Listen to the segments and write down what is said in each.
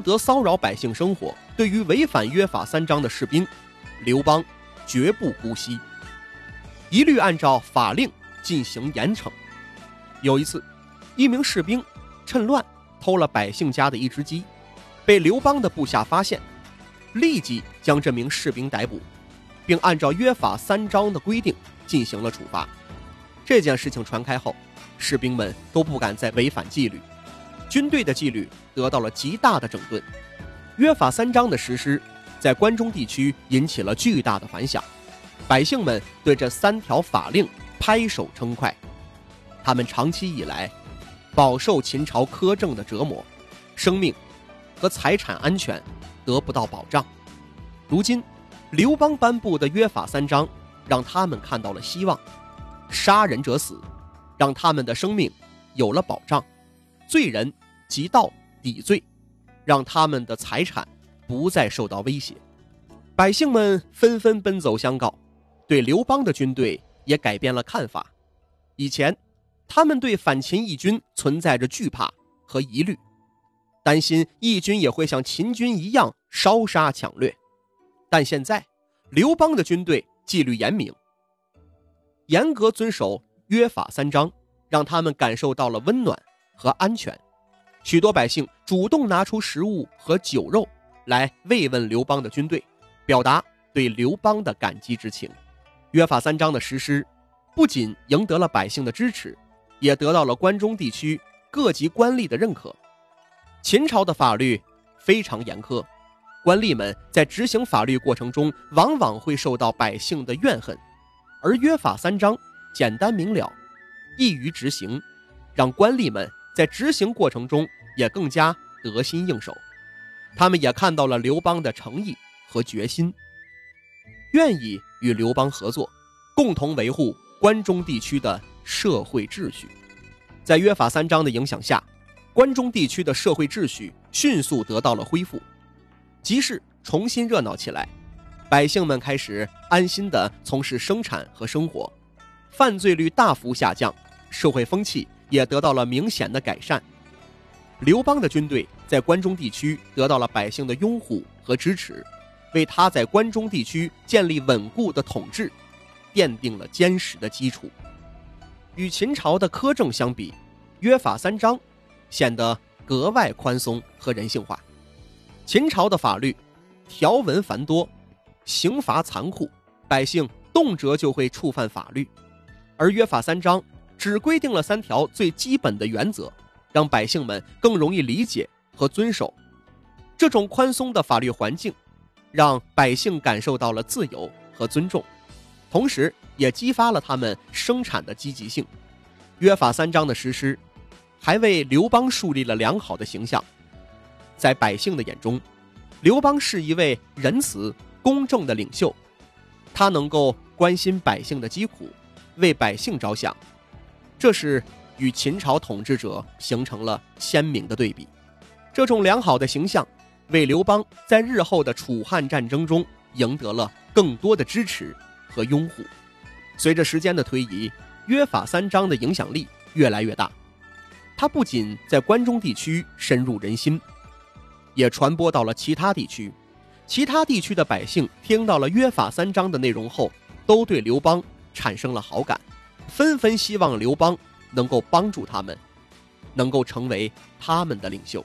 不得骚扰百姓生活，对于违反约法三章的士兵，刘邦绝不姑息，一律按照法令进行严惩。有一次，一名士兵趁乱偷了百姓家的一只鸡，被刘邦的部下发现，立即将这名士兵逮捕，并按照约法三章的规定进行了处罚。这件事情传开后，士兵们都不敢再违反纪律，军队的纪律得到了极大的整顿。约法三章的实施在关中地区引起了巨大的反响，百姓们对这3条法令拍手称快。他们长期以来饱受秦朝苛政的折磨，生命和财产安全得不到保障。如今刘邦颁布的约法三章让他们看到了希望，杀人者死，让他们的生命有了保障，罪人即到抵罪，让他们的财产不再受到威胁。百姓们纷纷奔走相告，对刘邦的军队也改变了看法。以前他们对反秦义军存在着惧怕和疑虑，担心义军也会像秦军一样烧杀抢掠。但现在刘邦的军队纪律严明，严格遵守约法三章，让他们感受到了温暖和安全。许多百姓主动拿出食物和酒肉来慰问刘邦的军队，表达对刘邦的感激之情。约法三章的实施不仅赢得了百姓的支持，也得到了关中地区各级官吏的认可。秦朝的法律非常严苛，官吏们在执行法律过程中往往会受到百姓的怨恨，而约法三章简单明了，易于执行，让官吏们在执行过程中也更加得心应手。他们也看到了刘邦的诚意和决心，愿意与刘邦合作，共同维护关中地区的社会秩序。在约法三章的影响下，关中地区的社会秩序迅速得到了恢复，集市重新热闹起来，百姓们开始安心地从事生产和生活，犯罪率大幅下降，社会风气也得到了明显的改善。刘邦的军队在关中地区得到了百姓的拥护和支持，为他在关中地区建立稳固的统治奠定了坚实的基础。与秦朝的苛政相比，约法三章显得格外宽松和人性化。秦朝的法律条文繁多，刑罚残酷，百姓动辄就会触犯法律，而约法三章只规定了3条最基本的原则，让百姓们更容易理解和遵守。这种宽松的法律环境让百姓感受到了自由和尊重，同时也激发了他们生产的积极性。约法三章的实施还为刘邦树立了良好的形象，在百姓的眼中，刘邦是一位仁慈公正的领袖，他能够关心百姓的疾苦，为百姓着想，这是与秦朝统治者形成了鲜明的对比。这种良好的形象为刘邦在日后的楚汉战争中赢得了更多的支持和拥护。随着时间的推移，约法三章的影响力越来越大，它不仅在关中地区深入人心，也传播到了其他地区。其他地区的百姓听到了约法三章的内容后，都对刘邦产生了好感，纷纷希望刘邦能够帮助他们，能够成为他们的领袖。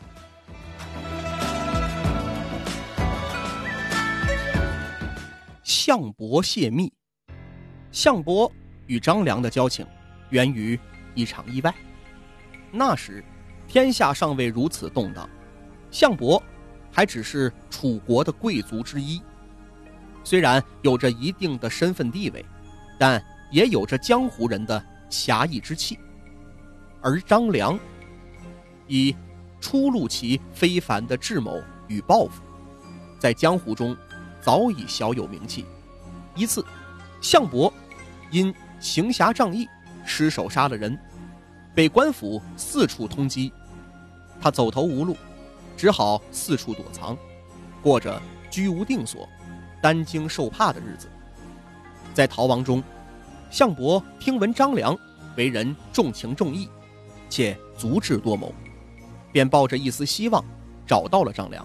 项伯泄密。项伯与张良的交情源于一场意外。那时天下尚未如此动荡，项伯还只是楚国的贵族之一，虽然有着一定的身份地位，但也有着江湖人的侠义之气。而张良以初露其非凡的智谋与抱负，在江湖中早已小有名气。一次，项伯因行侠仗义失手杀了人，被官府四处通缉，他走投无路，只好四处躲藏，过着居无定所、担惊受怕的日子。在逃亡中，项伯听闻张良为人重情重义，且足智多谋，便抱着一丝希望找到了张良。